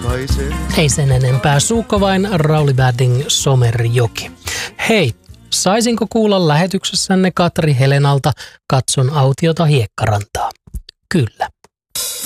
Ei sen enempää, Suukko vain, Rauli Bärding, Somerjoki. Hei, saisinko kuulla lähetyksessänne Katri Helenalta Katson autiota Hiekkarantaa? Kyllä.